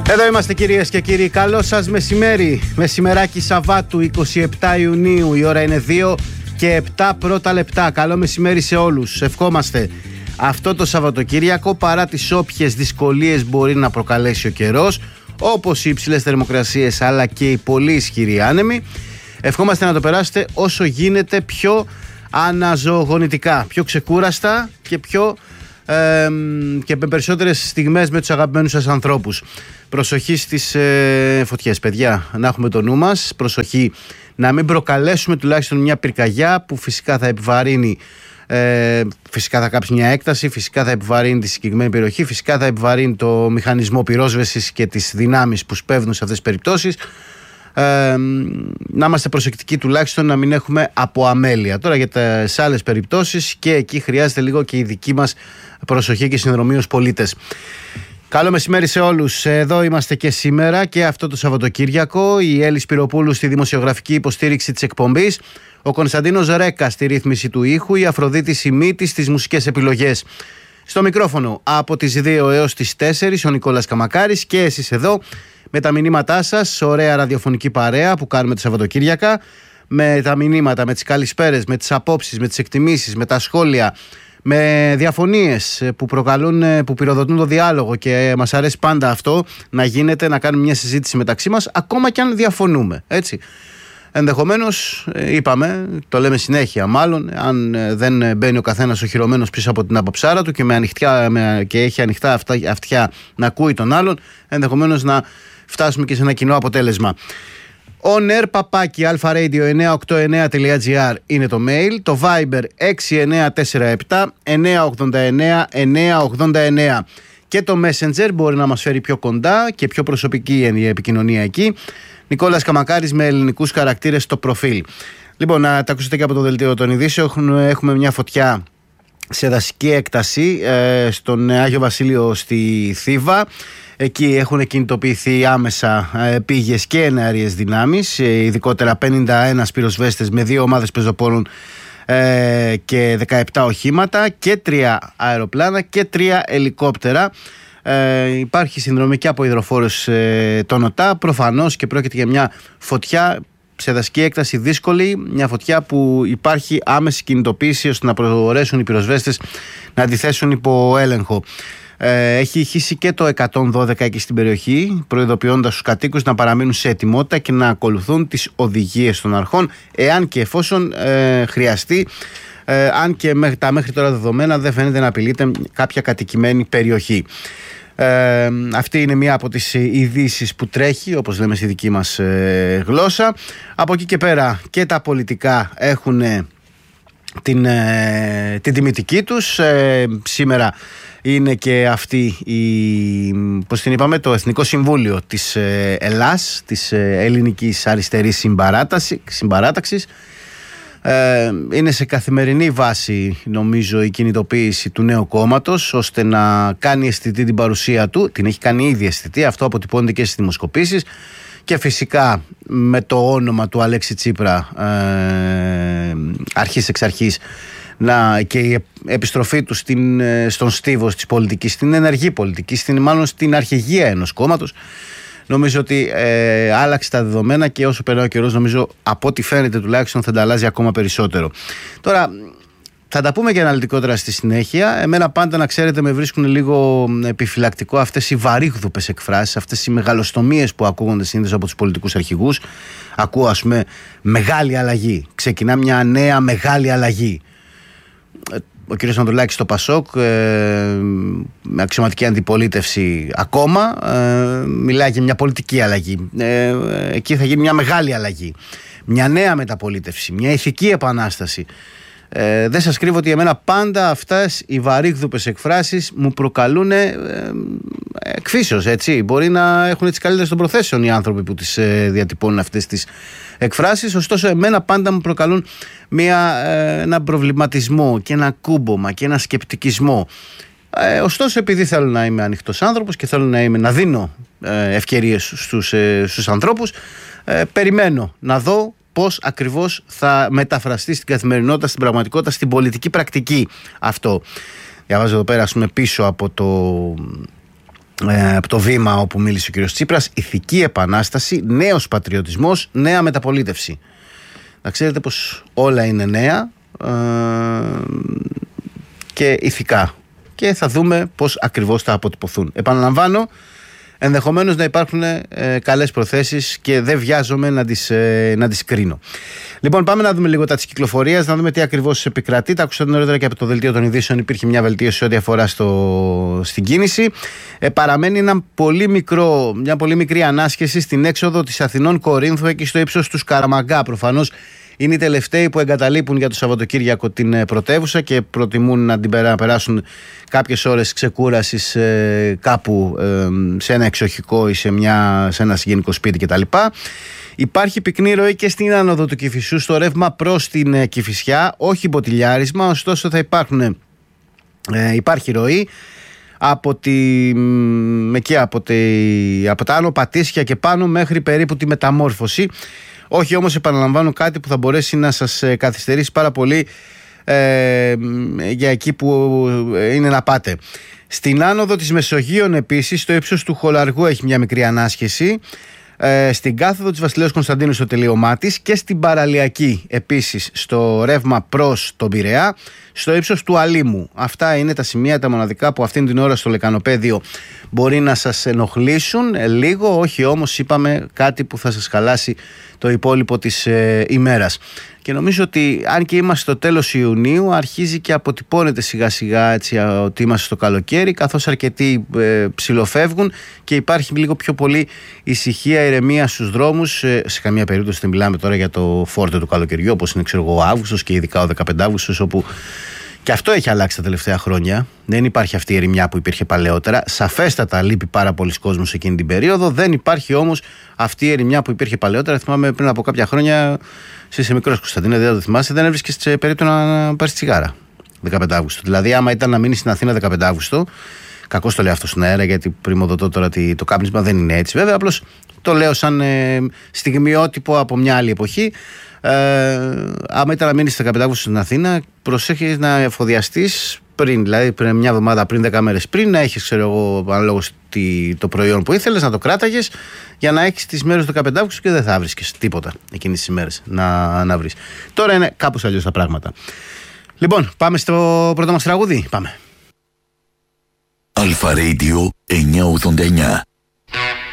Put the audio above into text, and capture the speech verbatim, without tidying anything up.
Εδώ είμαστε κυρίες και κύριοι, καλό σας μεσημέρι. Μεσημεράκι Σαββάτου εικοστή εβδόμη Ιουνίου, η ώρα είναι δύο και επτά πρώτα λεπτά. Καλό μεσημέρι σε όλους. Ευχόμαστε αυτό το Σαββατοκύριακο, παρά τις όποιες δυσκολίες μπορεί να προκαλέσει ο καιρός, όπως οι υψηλές θερμοκρασίες αλλά και οι πολύ ισχυροί άνεμοι, ευχόμαστε να το περάσετε όσο γίνεται πιο αναζωογονητικά, πιο ξεκούραστα και πιο ε, και με περισσότερες στιγμές με τους αγαπημένους σας ανθρώπους. Προσοχή στις ε, φωτιές, παιδιά, να έχουμε το νου μας. Προσοχή να μην προκαλέσουμε τουλάχιστον μια πυρκαγιά που φυσικά θα επιβαρύνει, ε, φυσικά θα κάψει μια έκταση, φυσικά θα επιβαρύνει τη συγκεκριμένη περιοχή, φυσικά θα επιβαρύνει το μηχανισμό πυρόσβεσης και τις δυνάμεις που σπέβδουν σε αυτές τις περιπτώσεις. Ε, να είμαστε προσεκτικοί τουλάχιστον να μην έχουμε από αμέλεια. Τώρα για τις άλλες περιπτώσεις και εκεί χρειάζεται λίγο και η δική μας προσοχή και συνδρομή ως πολίτες. Καλό μεσημέρι σε όλους. Εδώ είμαστε και σήμερα και αυτό το Σαββατοκύριακο. Η Έλλη Σπυροπούλου στη δημοσιογραφική υποστήριξη της εκπομπής, ο Κωνσταντίνος Ρέκα στη ρύθμιση του ήχου, η Αφροδίτη Σιμίτης στις μουσικές επιλογές. Στο μικρόφωνο από τις δύο έως τις τέσσερις ο Νικόλας Καμακάρης και εσείς εδώ με τα μηνύματά σας, ωραία ραδιοφωνική παρέα που κάνουμε το Σαββατοκύριακα, με τα μηνύματα, με τις καλησπέρες, με τις απόψεις, με τις εκτιμήσεις, με τα σχόλια, με διαφωνίες που προκαλούν, που πυροδοτούν το διάλογο, και μας αρέσει πάντα αυτό να γίνεται, να κάνουμε μια συζήτηση μεταξύ μας, ακόμα και αν διαφωνούμε, έτσι. Ενδεχομένως, είπαμε, το λέμε συνέχεια μάλλον, αν δεν μπαίνει ο καθένας οχυρωμένος πίσω από την αποψάρα του και, με ανοιχτιά, με, και έχει ανοιχτά αυτιά, αυτιά να ακούει τον άλλον, ενδεχομένως να φτάσουμε και σε ένα κοινό αποτέλεσμα. On air παπάκι αλφα-radio εννιακόσια ογδόντα εννέα τελεία τζι άρ είναι το mail, το Viber έξι εννέα τέσσερα επτά εννιακόσια ογδόντα εννέα εννιακόσια ογδόντα εννέα και το Messenger μπορεί να μας φέρει πιο κοντά και πιο προσωπική η επικοινωνία εκεί. Νικόλας Καμακάρης με ελληνικούς χαρακτήρες στο προφίλ. Λοιπόν, να τα ακούσετε και από το δελτίο των ειδήσεων. Έχουμε μια φωτιά σε δασική έκταση ε, στον Άγιο Βασίλειο στη Θήβα. Εκεί έχουν κινητοποιηθεί άμεσα ε, πήγες και εναέριες δυνάμεις, ε, ειδικότερα πενήντα ένα πυροσβέστες με δύο ομάδες πεζοπόρων ε, και δεκαεπτά οχήματα και τρία αεροπλάνα και τρία ελικόπτερα. Ε, υπάρχει συνδρομή και από υδροφόρους ε, των ΟΤΑ. Προφανώς και πρόκειται για μια φωτιά σε δασική έκταση δύσκολη, μια φωτιά που υπάρχει άμεση κινητοποίηση ώστε να μπορέσουν οι πυροσβέστες να αντιθέσουν υπό έλεγχο. Ε, έχει ηχήσει και το εκατόν δώδεκα εκεί στην περιοχή, προειδοποιώντας τους κατοίκους να παραμείνουν σε ετοιμότητα και να ακολουθούν τις οδηγίες των αρχών, εάν και εφόσον ε, χρειαστεί. Ε, αν και μέχρι, τα μέχρι τώρα δεδομένα δεν φαίνεται να απειλείται κάποια κατοικημένη περιοχή. Ε, αυτή είναι μία από τις ειδήσεις που τρέχει, όπως λέμε στη δική μας ε, γλώσσα. Από εκεί και πέρα και τα πολιτικά έχουν την, ε, την τιμητική τους. Ε, σήμερα είναι και αυτή η, πώς την είπαμε, το Εθνικό Συμβούλιο της ε, Ελλάς, της ε, Ελληνικής Αριστερής Συμπαράταξης. Ε, είναι σε καθημερινή βάση, νομίζω, η κινητοποίηση του νέου κόμματος ώστε να κάνει αισθητή την παρουσία του. Την έχει κάνει ήδη αισθητή, αυτό αποτυπώνεται και στις δημοσκοπήσεις, και φυσικά με το όνομα του Αλέξη Τσίπρα ε, αρχής εξ αρχής να, και η επιστροφή του στην, στον στίβο της πολιτικής, στην ενεργή πολιτική, στην, μάλλον στην αρχηγία ενός κόμματος. Νομίζω ότι ε, άλλαξε τα δεδομένα και όσο περνάει ο καιρός, νομίζω από ό,τι φαίνεται τουλάχιστον θα τα αλλάζει ακόμα περισσότερο. Τώρα θα τα πούμε και αναλυτικότερα στη συνέχεια. Εμένα πάντα, να ξέρετε, με βρίσκουν λίγο επιφυλακτικό αυτές οι βαρύγδουπες εκφράσεις, αυτές οι μεγαλοστομίες που ακούγονται συνήθως από τους πολιτικούς αρχηγούς. Ακούω, ας πούμε, μεγάλη αλλαγή. Ξεκινά μια νέα μεγάλη αλλαγή. Ο κ. Ανδρουλάκης στο Πασόκ, ε, με αξιωματική αντιπολίτευση ακόμα, ε, μιλάει για μια πολιτική αλλαγή. Ε, εκεί θα γίνει μια μεγάλη αλλαγή. Μια νέα μεταπολίτευση, μια ηθική επανάσταση. Ε, δεν σας κρύβω ότι εμένα πάντα αυτές οι βαρύγδουπες εκφράσεις μου προκαλούν ε, εκφύσεως, έτσι. Μπορεί να έχουν τις καλύτερες των προθέσεων οι άνθρωποι που τις ε, διατυπώνουν αυτές τις εκφράσεις, ωστόσο εμένα πάντα μου προκαλούν μια, ε, ένα προβληματισμό και ένα κούμπομα και ένα σκεπτικισμό. Ε, ωστόσο, επειδή θέλω να είμαι ανοιχτός άνθρωπος και θέλω να, είμαι, να δίνω ε, ευκαιρίες στους, ε, στους ανθρώπους, ε, περιμένω να δω πώς ακριβώς θα μεταφραστεί στην καθημερινότητα, στην πραγματικότητα, στην πολιτική πρακτική αυτό. Διαβάζω εδώ πέρα, ας πούμε, πίσω από το, ε, από το βήμα όπου μίλησε ο κύριος Τσίπρας. Ηθική επανάσταση, νέος πατριωτισμός, νέα μεταπολίτευση. Να ξέρετε πως όλα είναι νέα ε, και ηθικά. Και θα δούμε πώς ακριβώς θα αποτυπωθούν. Επαναλαμβάνω, ενδεχομένως να υπάρχουν ε, καλές προθέσεις και δεν βιάζομαι να τις, ε, να τις κρίνω. Λοιπόν, πάμε να δούμε λίγο τα της κυκλοφορίας, να δούμε τι ακριβώς επικρατεί. Τα ακούσατε νωρίτερα και από το δελτίο των ειδήσεων. Υπήρχε μια βελτίωση ό,τι αφορά στο, στην κίνηση. Ε, παραμένει ένα πολύ μικρό, μια πολύ μικρή ανάσχεση στην έξοδο της Αθηνών Κορίνθου, εκεί στο ύψος του Σκαραμαγκά. Προφανώς είναι οι τελευταίοι που εγκαταλείπουν για το Σαββατοκύριακο την πρωτεύουσα και προτιμούν να την περάσουν κάποιες ώρες ξεκούρασης ε, κάπου ε, σε ένα εξοχικό ή σε, μια, σε ένα συγγενικό σπίτι κτλ. Υπάρχει πυκνή ροή και στην άνοδο του Κηφισού στο ρεύμα προς την ε, Κηφισιά, όχι μποτιλιάρισμα, ωστόσο θα υπάρχουν, ε, υπάρχει ροή από, τη, εκεί, από, τη, από τα Άνω Πατήσια και πάνω μέχρι περίπου τη Μεταμόρφωση. Όχι όμως, επαναλαμβάνω, κάτι που θα μπορέσει να σας καθυστερήσει πάρα πολύ ε, για εκεί που είναι να πάτε. Στην άνοδο της Μεσογείων επίσης, στο ύψος του Χολαργού έχει μια μικρή ανάσχεση. Ε, στην κάθοδο της Βασιλέως Κωνσταντίνου στο τελείωμά της και στην παραλιακή επίσης στο ρεύμα προς τον Πειραιά, στο ύψος του Αλήμου. Αυτά είναι τα σημεία τα μοναδικά που αυτήν την ώρα στο λεκανοπέδιο μπορεί να σας ενοχλήσουν λίγο, όχι όμως είπαμε κάτι που θα σας χαλάσει το υπόλοιπο της ε, ημέρας. Και νομίζω ότι αν και είμαστε στο τέλος Ιουνίου, αρχίζει και αποτυπώνεται σιγά σιγά έτσι, ότι είμαστε στο καλοκαίρι, καθώς αρκετοί ε, ψιλοφεύγουν και υπάρχει λίγο πιο πολύ ησυχία, ηρεμία στους δρόμους. Ε, σε καμία περίπτωση δεν μιλάμε τώρα για το φόρτε του καλοκαιριού, όπως είναι ξέρω εγώ ο Αύγουστος και ειδικά ο δεκαπέντε Αύγουστος, όπου και αυτό έχει αλλάξει τα τελευταία χρόνια. Δεν υπάρχει αυτή η ερημιά που υπήρχε παλαιότερα. Σαφέστατα λείπει πάρα πολλοί κόσμος εκείνη την περίοδο. Δεν υπάρχει όμως αυτή η ερημιά που υπήρχε παλαιότερα. Θυμάμαι πριν από κάποια χρόνια, είσαι μικρός Κωνσταντίνε, δεν το θυμάσαι, δεν έβρισκες περίπτωση να πάρεις τσιγάρα δεκαπέντε Αύγουστο. Δηλαδή, άμα ήταν να μείνει στην Αθήνα δεκαπέντε Αύγουστο, κακώς το λέω αυτό στην αέρα, γιατί πρημοδοτώ τώρα ότι το κάπνισμα δεν είναι έτσι. Βέβαια, απλώς το λέω σαν ε, στιγμιότυπο από μια άλλη εποχή. Ε, άμα ήταν να μείνει δεκαπέντε Αύγουστο στην Αθήνα, προσέχεις να εφοδιαστείς πριν, δηλαδή πριν μια εβδομάδα, πριν δέκα μέρες πριν, να έχεις, ξέρω εγώ, αναλόγως το προϊόν που ήθελες, να το κράταγες για να έχεις τις μέρες του δεκαπέντε Αύγουστο και δεν θα βρίσκεις τίποτα εκείνες τις ημέρες να, να βρεις. Τώρα είναι κάπως αλλιώς τα πράγματα. Λοιπόν, πάμε στο πρώτο μας τραγούδι. Πάμε. Αλφα Radio εννιακόσια ογδόντα εννιά.